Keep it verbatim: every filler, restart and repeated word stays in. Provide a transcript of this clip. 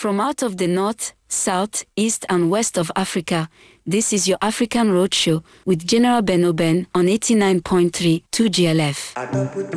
From out of the north, south, east and west of Africa, this is your African Roadshow with General Ben Oben on eighty-nine point three two G L F.